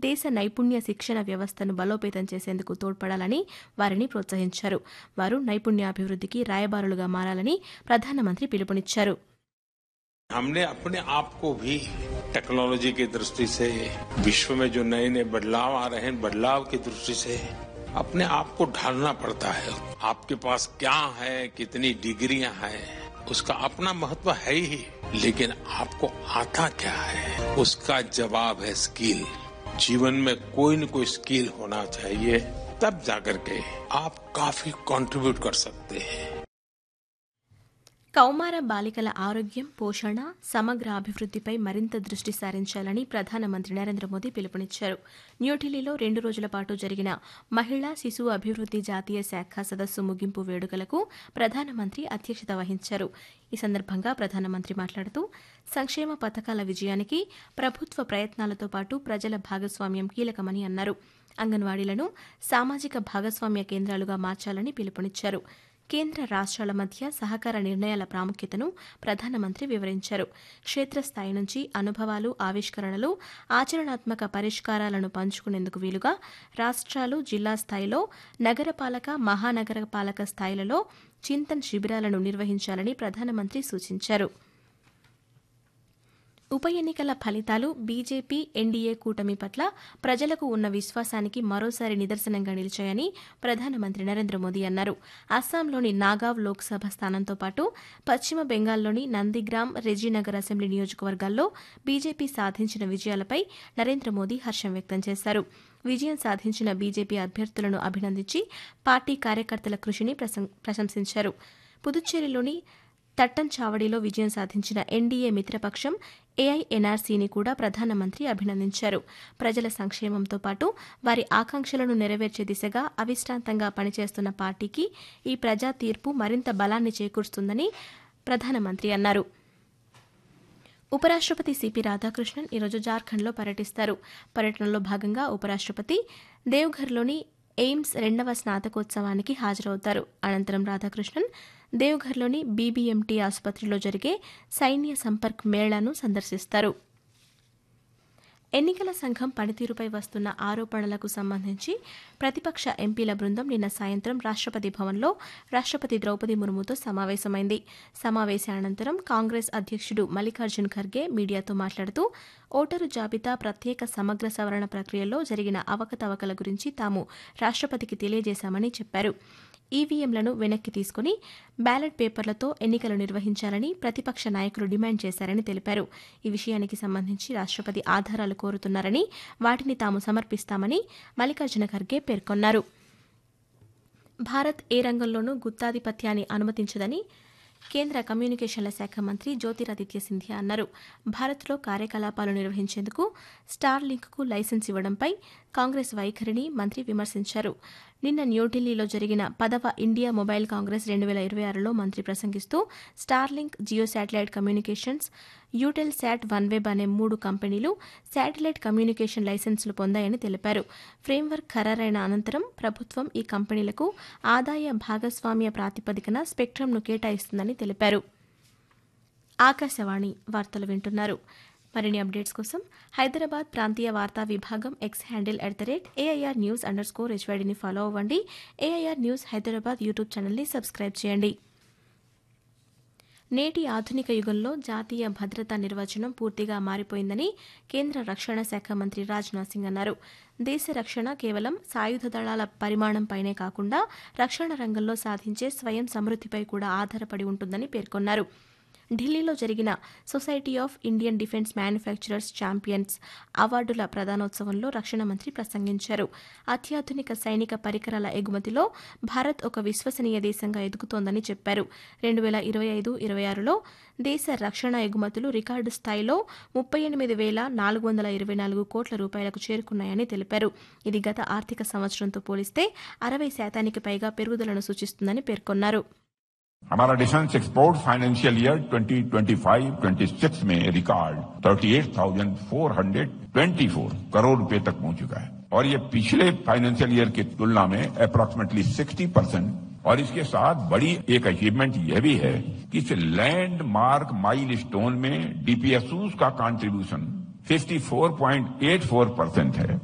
దేశ నైపుణ్య శిక్షణ వ్యవస్థను బలోపేతం చేసేందుకు తోడ్పడాలని వారిని ప్రోత్సహించారు. వారు నైపుణ్యాభివృద్ధికి రాయబారులుగా మారాలని ప్రధానమంత్రి పిలుపునిచ్చారు. हमने अपने आप को भी टेक्नोलॉजी की दृष्टि से, विश्व में जो नए नए बदलाव आ रहे हैं, बदलाव की दृष्टि से अपने आप को ढालना पड़ता है. आपके पास क्या है, कितनी डिग्रियां हैं, उसका अपना महत्व है ही, लेकिन आपको आता क्या है, उसका जवाब है स्किल. जीवन में कोई न कोई स्किल होना चाहिए, तब जाकर के आप काफी कंट्रीब्यूट कर सकते हैं. కౌమార బాలికల ఆరోగ్యం, పోషణ, సమగ్ర అభివృద్ధిపై మరింత దృష్టి సారించాలని ప్రధానమంత్రి నరేంద్ర మోదీ పిలుపునిచ్చారు. న్యూఢిల్లీలో 2 రోజుల పాటు జరిగిన మహిళా శిశు అభివృద్ది జాతీయ శాఖ సదస్సు ముగింపు వేడుకలకు ప్రధానమంత్రి అధ్యక్షత వహించారు. ఈ సందర్భంగా ప్రధానమంత్రి మాట్లాడుతూ సంక్షేమ పథకాల విజయానికి ప్రభుత్వ ప్రయత్నాలతో పాటు ప్రజల భాగస్వామ్యం కీలకమని అన్నారు. అంగన్వాడీలను సామాజిక భాగస్వామ్య కేంద్రాలుగా మార్చాలని పిలుపునిచ్చారు. కేంద్ర రాష్ట్రాల మధ్య సహకార నిర్ణయాల ప్రాముఖ్యతను ప్రధానమంత్రి వివరించారు. క్షేత్రస్థాయి నుంచి అనుభవాలు, ఆవిష్కరణలు, ఆచరణాత్మక పరిష్కారాలను పంచుకునేందుకు వీలుగా రాష్ట్రాలు, జిల్లా స్థాయిలో, నగరపాలక, మహానగరపాలక స్థాయిలలో చింతన్ శిబిరాలను నిర్వహించాలని ప్రధానమంత్రి సూచించారు. ఉప ఎన్నికల ఫలితాలు బీజేపీ, ఎన్డీఏ కూటమి పట్ల ప్రజలకు ఉన్న విశ్వాసానికి మరోసారి నిదర్శనంగా నిలిచాయని ప్రధానమంత్రి నరేంద్ర మోదీ అన్నారు. అస్సాంలోని నాగావ్ లోక్సభ స్థానంతో పాటు పశ్చిమ బెంగాల్లోని నందిగ్రామ్, రెజీనగర్ అసెంబ్లీ నియోజకవర్గాల్లో బీజేపీ సాధించిన విజయాలపై నరేంద్ర మోదీ హర్షం వ్యక్తం చేశారు. విజయం సాధించిన బీజేపీ అభ్యర్థులను అభినందించి పార్టీ కార్యకర్తల కృషిని ప్రశంసించారు. పుదుచ్చేరిలోని తట్టంచావడిలో విజయం సాధించిన ఎన్డీఏ మిత్రపక్షం ఏఐఎన్ఆర్సీని కూడా ప్రధానమంత్రి అభినందించారు. ప్రజల సంక్షేమంతో పాటు వారి ఆకాంక్షలను నెరవేర్చే దిశగా అవిశ్రాంతంగా పనిచేస్తున్న పార్టీకి ఈ ప్రజా తీర్పు మరింత బలాన్ని చేకూరుస్తుందని ప్రధానమంత్రి అన్నారు. ఉపరాష్టపతి సిపి రాధాకృష్ణన్ ఈరోజు జార్ఖండ్లో పర్యటిస్తారు. పర్యటనలో భాగంగా ఉపరాష్టపతి దేవ్ఘర్లోని ఎయిమ్స్ 2వ స్నాతకోత్సవానికి హాజరవుతారు. అనంతరం రాధాకృష్ణన్ దేవ్ఘర్లోని బీబీఎంటీ ఆసుపత్రిలో జరిగే సైన్య సంపర్క్ మేళాను సందర్శిస్తారు. ఎన్నికల సంఘం పనితీరుపై వస్తున్న ఆరోపణలకు సంబంధించి ప్రతిపక్ష ఎంపీల బృందం నిన్న సాయంత్రం రాష్టపతి భవన్లో రాష్టపతి ద్రౌపది ముర్ముతో సమావేశమైంది. సమావేశానంతరం కాంగ్రెస్ అధ్యక్షుడు మల్లికార్జున్ ఖర్గే మీడియాతో మాట్లాడుతూ ఓటరు జాబితా ప్రత్యేక సమగ్ర సవరణ ప్రక్రియలో జరిగిన అవకతవకల గురించి తాము రాష్టపతికి తెలియజేశామని చెప్పారు. ఈవీఎంలను వెనక్కి తీసుకుని బ్యాలెట్ పేపర్లతో ఎన్నికలు నిర్వహించాలని ప్రతిపక్ష నాయకులు డిమాండ్ చేశారని తెలిపారు. ఈ విషయానికి సంబంధించి రాష్టపతి ఆధారాలు కోరుతున్నారని, వాటిని తాము సమర్పిస్తామని మల్లికార్జున ఖర్గే పేర్కొన్నారు. భారత్ ఏ రంగంలోనూ గుత్తాధిపత్యాన్ని అనుమతించదని కేంద్ర కమ్యూనికేషన్ల శాఖ మంత్రి జ్యోతిరాదిత్య సింధియా అన్నారు. భారత్లో కార్యకలాపాలు నిర్వహించేందుకు స్టార్ లింక్కు లైసెన్స్ ఇవ్వడంపై కాంగ్రెస్ వైఖరిని మంత్రి విమర్శించారు. నిన్న న్యూఢిల్లీలో జరిగిన 10వ ఇండియా మొబైల్ కాంగ్రెస్ 2026లో మంత్రి ప్రసంగిస్తూ Starlink, Jio satellite communications, యూటెల్ SAT, OneWeb అనే 3 కంపెనీలు శాటిలైట్ కమ్యూనికేషన్ లైసెన్సులు పొందాయని తెలిపారు. ఫ్రేమ్వర్క్ ఖరారైన అనంతరం ప్రభుత్వం ఈ కంపెనీలకు ఆదాయ భాగస్వామ్య ప్రాతిపదికన స్పెక్ట్రమ్ను కేటాయిస్తుందని తెలిపారు. ఆకాశవాణి వార్తలు వింటున్నారు. మరిన్ని అప్డేట్స్ కోసం హైదరాబాద్ ప్రాంతీయ వార్తా విభాగం ఎక్స్ హ్యాండిల్ @AIR News_HYDని ఫాలో అవ్వండి. AIR న్యూస్ హైదరాబాద్ యూట్యూబ్ ఛానల్ని సబ్స్క్రైబ్ చేయండి. నేటి ఆధునిక యుగంలో జాతీయ భద్రతా నిర్వచనం పూర్తిగా మారిపోయిందని కేంద్ర రక్షణ శాఖ మంత్రి రాజ్నాథ్ సింగ్ అన్నారు. దేశ రక్షణ కేవలం సాయుధ దళాల పరిమాణంపైనే కాకుండా రక్షణ రంగంలో సాధించే స్వయం సమృద్ధిపై కూడా ఆధారపడి ఉంటుందని పేర్కొన్నారు. ఢిల్లీలో జరిగిన society of Indian defence manufacturers champions అవార్డుల ప్రదానోత్సవంలో రక్షణ మంత్రి ప్రసంగించారు. అత్యాధునిక సైనిక పరికరాల ఎగుమతిలో భారత్ ఒక విశ్వసనీయ దేశంగా ఎదుగుతోందని చెప్పారు. 2025-26లో దేశ రక్షణ ఎగుమతులు రికార్డు స్థాయిలో 38,424 కోట్ల రూపాయలకు చేరుకున్నాయని తెలిపారు. ఇది గత ఆర్థిక సంవత్సరంతో పోలిస్తే 60% పైగా పెరుగుదలను సూచిస్తుందని పేర్కొన్నారు. हमारा डिफेंस एक्सपोर्ट फाइनेंशियल ईयर 2025-26 में रिकॉर्ड 38,424 करोड़ रुपए तक पहुंच चुका है और ये पिछले फाइनेंशियल ईयर की तुलना में अप्रॉक्सिमेटली 60%। और इसके साथ बड़ी एक अचीवमेंट यह भी है कि इस लैंडमार्क माइलस्टोन में डीपीएसयूज का कंट्रीब्यूशन 54.84% है।